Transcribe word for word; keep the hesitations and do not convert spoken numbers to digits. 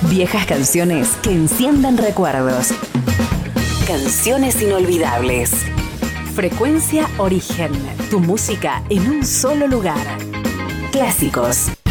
Viejas canciones que enciendan recuerdos. Canciones inolvidables. Frecuencia Origen. Tu música en un solo lugar. Clásicos.